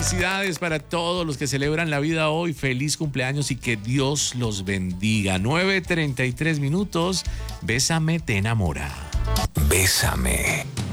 felicidades para todos los que celebran la vida hoy. Feliz cumpleaños y que Dios los bendiga. 9:33 minutos. Bésame, te enamora. Bésame.